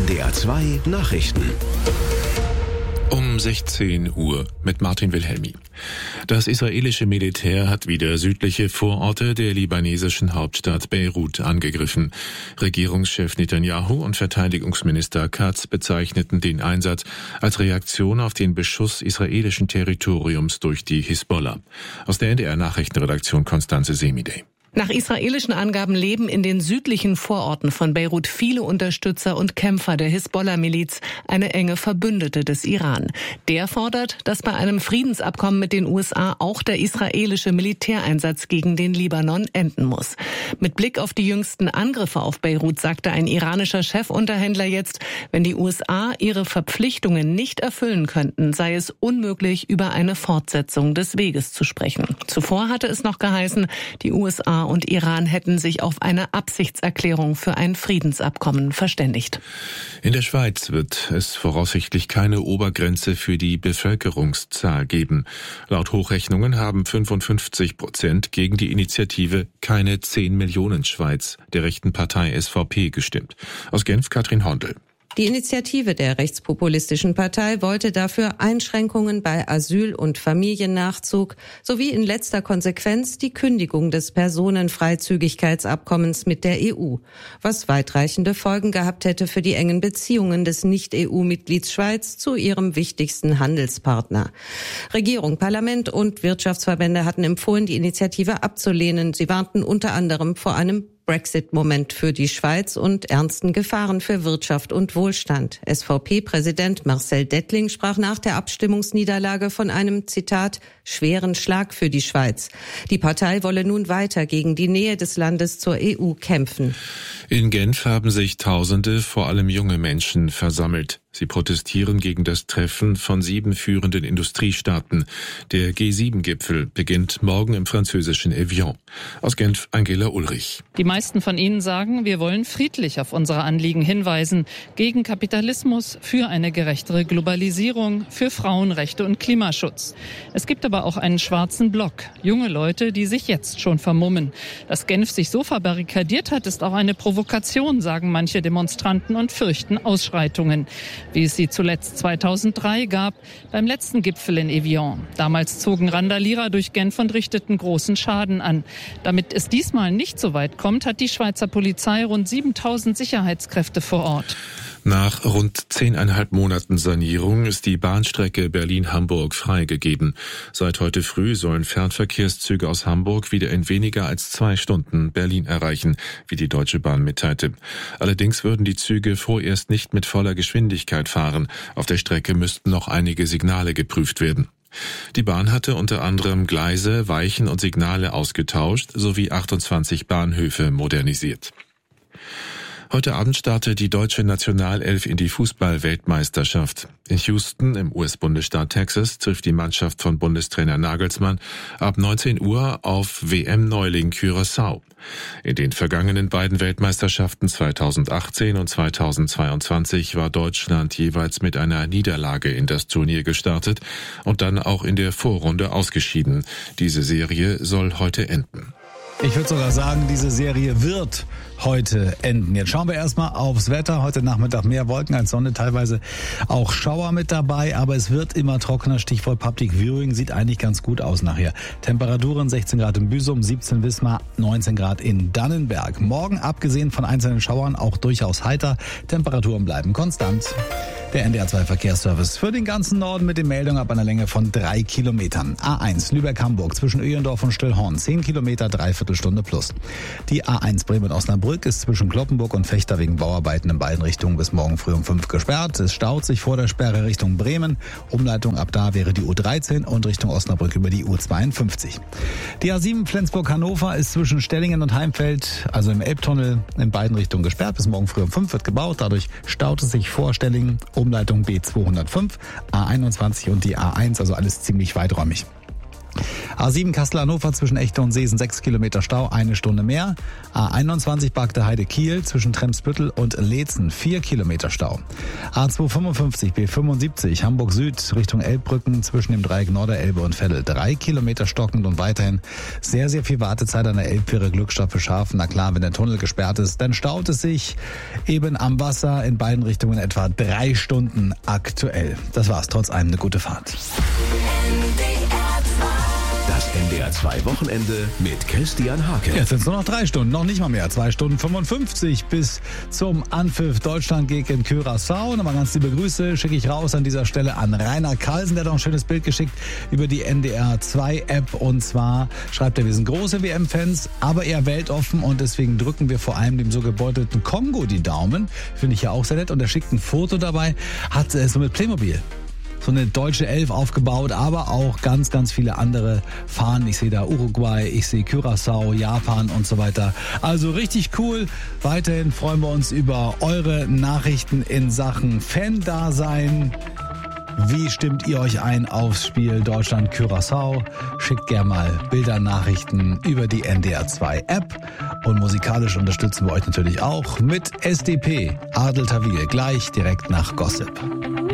NDR 2 Nachrichten. Um 16 Uhr mit Martin Wilhelmi. Das israelische Militär hat wieder südliche Vororte der libanesischen Hauptstadt Beirut angegriffen. Regierungschef Netanyahu und Verteidigungsminister Katz bezeichneten den Einsatz als Reaktion auf den Beschuss israelischen Territoriums durch die Hisbollah. Aus der NDR Nachrichtenredaktion Konstanze Semidey. Nach israelischen Angaben leben in den südlichen Vororten von Beirut viele Unterstützer und Kämpfer der Hisbollah-Miliz, eine enge Verbündete des Iran. Der fordert, dass bei einem Friedensabkommen mit den USA auch der israelische Militäreinsatz gegen den Libanon enden muss. Mit Blick auf die jüngsten Angriffe auf Beirut sagte ein iranischer Chefunterhändler jetzt, wenn die USA ihre Verpflichtungen nicht erfüllen könnten, sei es unmöglich, über eine Fortsetzung des Weges zu sprechen. Zuvor hatte es noch geheißen, die USA und Iran hätten sich auf eine Absichtserklärung für ein Friedensabkommen verständigt. In der Schweiz wird es voraussichtlich keine Obergrenze für die Bevölkerungszahl geben. Laut Hochrechnungen haben 55% gegen die Initiative Keine 10 Millionen Schweiz der rechten Partei SVP gestimmt. Aus Genf Katrin Hondel. Die Initiative der rechtspopulistischen Partei wollte dafür Einschränkungen bei Asyl- und Familiennachzug sowie in letzter Konsequenz die Kündigung des Personenfreizügigkeitsabkommens mit der EU, was weitreichende Folgen gehabt hätte für die engen Beziehungen des Nicht-EU-Mitglieds Schweiz zu ihrem wichtigsten Handelspartner. Regierung, Parlament und Wirtschaftsverbände hatten empfohlen, die Initiative abzulehnen. Sie warnten unter anderem vor einem Brexit-Moment für die Schweiz und ernsten Gefahren für Wirtschaft und Wohlstand. SVP-Präsident Marcel Dettling sprach nach der Abstimmungsniederlage von einem, Zitat, schweren Schlag für die Schweiz. Die Partei wolle nun weiter gegen die Nähe des Landes zur EU kämpfen. In Genf haben sich Tausende, vor allem junge Menschen, versammelt. Sie protestieren gegen das Treffen von 7 führenden Industriestaaten. Der G7-Gipfel beginnt morgen im französischen Evian. Aus Genf Angela Ulrich. Die meisten von ihnen sagen, wir wollen friedlich auf unsere Anliegen hinweisen. Gegen Kapitalismus, für eine gerechtere Globalisierung, für Frauenrechte und Klimaschutz. Es gibt aber auch einen schwarzen Block. Junge Leute, die sich jetzt schon vermummen. Dass Genf sich so verbarrikadiert hat, ist auch eine Provokation, sagen manche Demonstranten und fürchten Ausschreitungen. Wie es sie zuletzt 2003 gab, beim letzten Gipfel in Evian. Damals zogen Randalierer durch Genf und richteten großen Schaden an. Damit es diesmal nicht so weit kommt, hat die Schweizer Polizei rund 7.000 Sicherheitskräfte vor Ort. Nach rund 10,5 Monaten Sanierung ist die Bahnstrecke Berlin-Hamburg freigegeben. Seit heute früh sollen Fernverkehrszüge aus Hamburg wieder in weniger als 2 Stunden Berlin erreichen, wie die Deutsche Bahn mitteilte. Allerdings würden die Züge vorerst nicht mit voller Geschwindigkeit fahren. Auf der Strecke müssten noch einige Signale geprüft werden. Die Bahn hatte unter anderem Gleise, Weichen und Signale ausgetauscht sowie 28 Bahnhöfe modernisiert. Heute Abend startet die deutsche Nationalelf in die Fußball-Weltmeisterschaft. In Houston im US-Bundesstaat Texas trifft die Mannschaft von Bundestrainer Nagelsmann ab 19 Uhr auf WM-Neuling Curaçao. In den vergangenen beiden Weltmeisterschaften 2018 und 2022 war Deutschland jeweils mit einer Niederlage in das Turnier gestartet und dann auch in der Vorrunde ausgeschieden. Diese Serie soll heute enden. Ich würde sogar sagen, diese Serie wird heute enden. Jetzt schauen wir erstmal aufs Wetter. Heute Nachmittag mehr Wolken als Sonne, teilweise auch Schauer mit dabei, aber es wird immer trockener. Stichwort Public Viewing, sieht eigentlich ganz gut aus nachher. Temperaturen 16 Grad in Büsum, 17 Wismar, 19 Grad in Dannenberg. Morgen, abgesehen von einzelnen Schauern, auch durchaus heiter. Temperaturen bleiben konstant. Der NDR 2 Verkehrsservice für den ganzen Norden mit den Meldungen ab einer Länge von 3 Kilometern. A1 Lübeck-Hamburg zwischen Öhendorf und Stillhorn 10 Kilometer, Dreiviertelstunde plus. Die A1 Bremen-Osnabrück ist zwischen Kloppenburg und Vechta wegen Bauarbeiten in beiden Richtungen bis morgen früh um 5 gesperrt. Es staut sich vor der Sperre Richtung Bremen. Umleitung ab da wäre die U13 und Richtung Osnabrück über die U52. Die A7 Flensburg-Hannover ist zwischen Stellingen und Heimfeld, also im Elbtunnel, in beiden Richtungen gesperrt. Bis morgen früh um 5 wird gebaut. Dadurch staut es sich vor Stellingen. Umleitung B205, A21 und die A1, also alles ziemlich weiträumig. A7 Kassel-Hannover zwischen Echte und Seesen 6 Kilometer Stau, 1 Stunde mehr. A21 Bagde-Heide-Kiel zwischen Tremsbüttel und Leetzen 4 Kilometer Stau. A255 B75 Hamburg Süd Richtung Elbbrücken zwischen dem Dreieck Norderelbe und Veddel 3 Kilometer stockend und weiterhin sehr, sehr viel Wartezeit an der Elbfähre Glückstadt für Schafen. Na klar, wenn der Tunnel gesperrt ist, dann staut es sich eben am Wasser in beiden Richtungen etwa 3 Stunden aktuell. Das war's, trotz allem eine gute Fahrt. Das NDR 2 Wochenende mit Christian Hake. Jetzt sind es nur noch 3 Stunden, noch nicht mal mehr. 2 Stunden 55 bis zum Anpfiff Deutschland gegen Curaçao. Nochmal ganz liebe Grüße schicke ich raus an dieser Stelle an Rainer Carlsen. Der hat auch ein schönes Bild geschickt über die NDR 2 App. Und zwar schreibt er, wir sind große WM-Fans, aber eher weltoffen. Und deswegen drücken wir vor allem dem so gebeutelten Kongo die Daumen. Finde ich ja auch sehr nett. Und er schickt ein Foto dabei, hat so mit Playmobil so eine deutsche Elf aufgebaut, aber auch ganz, ganz viele andere Fahnen. Ich sehe da Uruguay, ich sehe Curaçao, Japan und so weiter. Also richtig cool. Weiterhin freuen wir uns über eure Nachrichten in Sachen Fan-Dasein. Wie stimmt ihr euch ein aufs Spiel Deutschland-Curaçao? Schickt gerne mal Bilder, Nachrichten über die NDR 2 App. Und musikalisch unterstützen wir euch natürlich auch mit SDP Adel Tawil, gleich direkt nach Gossip.